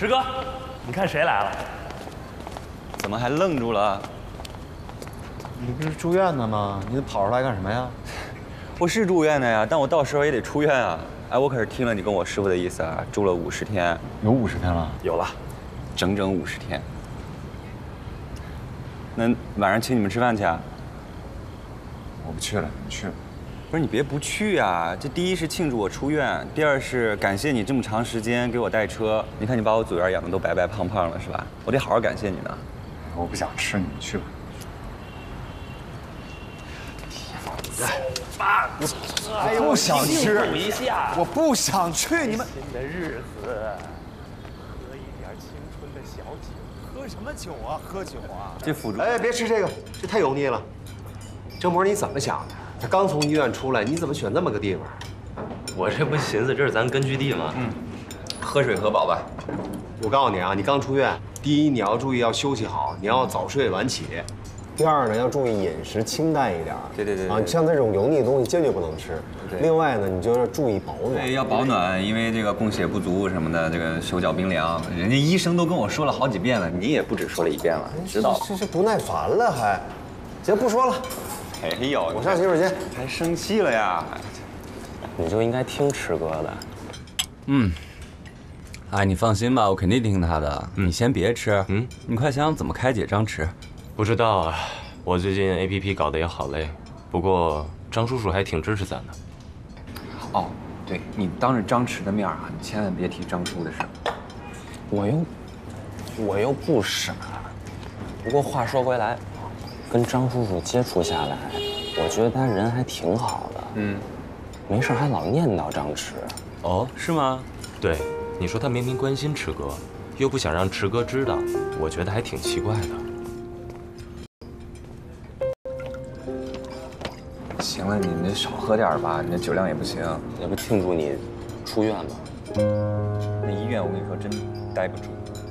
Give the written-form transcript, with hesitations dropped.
池哥，你看谁来了？ 怎么还愣住了？ 你不是住院呢吗？你跑出来干什么呀？ 我是住院的呀，但我到时候也得出院啊。哎，我可是听了你跟我师傅的意思啊，住了50天。 有50天了？ 有了，整整50天。那晚上请你们吃饭去啊？ 我不去了，你去吧。 不是你别不去啊！这第一是庆祝我出院，第二是感谢你这么长时间给我带车。你看你把我组员养的都白白胖胖了，是吧？我得好好感谢你呢。 我不想吃，你去吧。 爸， 哎呦，不想吃， 一下。 我不想去。你们新的日子，喝一点青春的小酒。 喝什么酒啊？喝酒啊？ 这辅助哎，别吃这个，这太油腻了。郑博，你怎么想的？他刚从医院出来，你怎么选这么个地方？ 我这不寻思这是咱根据地吗？ 喝水喝饱吧。 我告诉你啊，你刚出院，第一你要注意要休息好，你要早睡晚起。 第二呢，要注意饮食清淡一点。 对啊，像这种油腻的东西坚决不能吃。另外呢，你就要注意保暖。 对，要保暖，因为这个供血不足什么的，这个手脚冰凉，人家医生都跟我说了好几遍了，你也不止说了一遍了，知道？ 这不耐烦了还？行，不说了。 哎呦， 我上洗手间。 还生气了呀？ 你就应该听池哥的。 哎，你放心吧，我肯定听他的。你先别吃，你快想想怎么开解张弛。 不知道啊，我最近 APP 搞得也好累，不过张叔叔还挺支持咱的。 哦，对你当着张弛的面啊，你千万别提张叔的事。 我又不傻。不过话说回来，跟张叔叔接触下来，我觉得他人还挺好的。没事还老念叨张弛。 哦，是吗？ 对，你说他明明关心池哥，又不想让池哥知道，我觉得还挺奇怪的。 行了，你少喝点吧，你那酒量也不行。 要不庆祝你出院吧？ 那医院我跟你说真待不住。